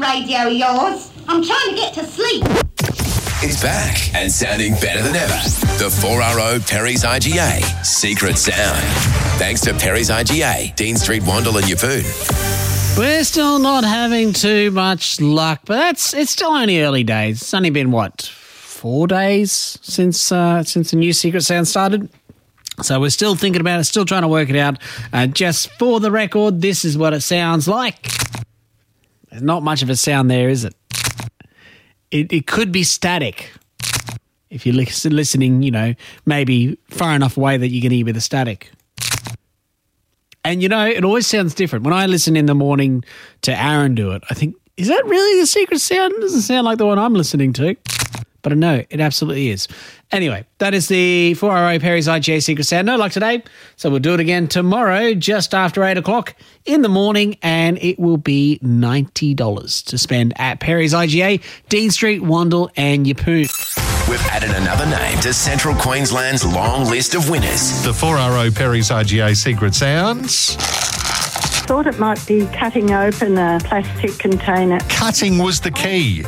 radio of yours. I'm trying to get to sleep. It's back and sounding better than ever. The 4RO Perry's IGA Secret Sound. Thanks to Perry's IGA, Dean Street, Wandle and Yeppoon. We're still not having too much luck, but it's still only early days. It's only been, 4 days since the new Secret Sound started? So we're still thinking about it, still trying to work it out. Just for the record, this is what it sounds like. There's not much of a sound there, is it? It could be static. If you're listening, maybe far enough away that you can hear the static. And, it always sounds different. When I listen in the morning to Aaron do it, I think, is that really the Secret Sound? It doesn't sound like the one I'm listening to. But I know it absolutely is. Anyway, that is the 4RO Perry's IGA Secret Sound. No luck today, so we'll do it again tomorrow just after 8 o'clock in the morning, and it will be $90 to spend at Perry's IGA, Dean Street, Wandle and Yeppoon. We've added another name to Central Queensland's long list of winners. The 4RO Perry's IGA Secret Sounds. Thought it might be cutting open a plastic container. Cutting was the key.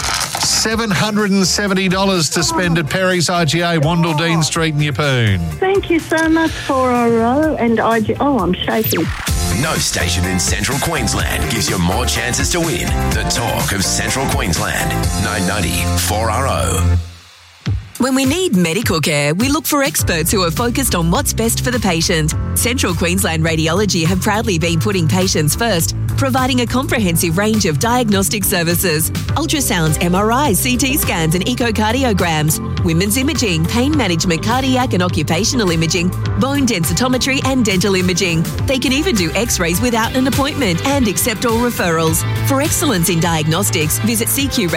$770 to spend at Perry's IGA, Wandle, Dean Street and Yeppoon. Thank you so much, 4RO and IGA. Oh, I'm shaking. No station in Central Queensland gives you more chances to win. The talk of Central Queensland. 990 4RO. When we need medical care, we look for experts who are focused on what's best for the patient. Central Queensland Radiology have proudly been putting patients first, providing a comprehensive range of diagnostic services: ultrasounds, MRIs, CT scans and echocardiograms, women's imaging, pain management, cardiac and occupational imaging, bone densitometry and dental imaging. They can even do x-rays without an appointment and accept all referrals. For excellence in diagnostics, visit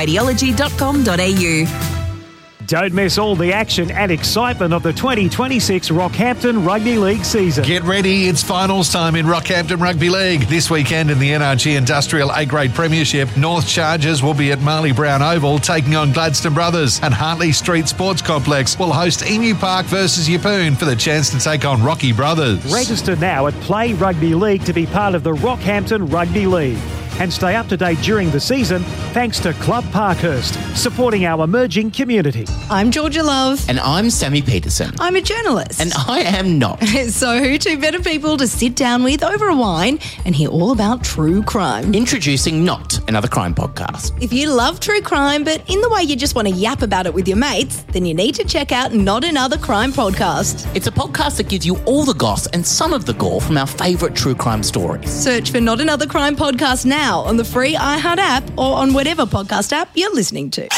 cqradiology.com.au. Don't miss all the action and excitement of the 2026 Rockhampton Rugby League season. Get ready, it's finals time in Rockhampton Rugby League. This weekend in the NRG Industrial A-Grade Premiership, North Chargers will be at Marley Brown Oval taking on Gladstone Brothers, and Hartley Street Sports Complex will host Emu Park versus Yeppoon for the chance to take on Rocky Brothers. Register now at Play Rugby League to be part of the Rockhampton Rugby League. And stay up to date during the season thanks to Club Parkhurst, supporting our emerging community. I'm Georgia Love. And I'm Sammy Peterson. I'm a journalist. And I am not. So who two better people to sit down with over a wine and hear all about true crime? Introducing Not Another Crime Podcast. If you love true crime, but in the way you just want to yap about it with your mates, then you need to check out Not Another Crime Podcast. It's a podcast that gives you all the goss and some of the gore from our favourite true crime stories. Search for Not Another Crime Podcast now on the free iHeart app or on whatever podcast app you're listening to.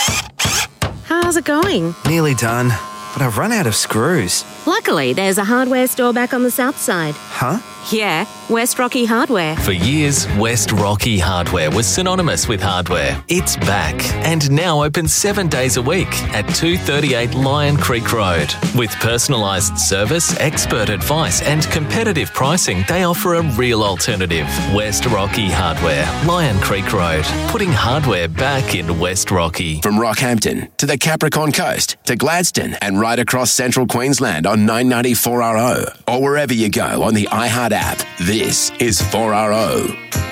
How's it going? Nearly done, but I've run out of screws. Luckily, there's a hardware store back on the south side. Huh? Yeah, West Rocky Hardware. For years, West Rocky Hardware was synonymous with hardware. It's back and now open 7 days a week at 238 Lion Creek Road. With personalised service, expert advice and competitive pricing, they offer a real alternative. West Rocky Hardware, Lion Creek Road, putting hardware back in West Rocky. From Rockhampton to the Capricorn Coast to Gladstone and right across Central Queensland on 990 4RO or wherever you go on the iHeart app. This is 4RO.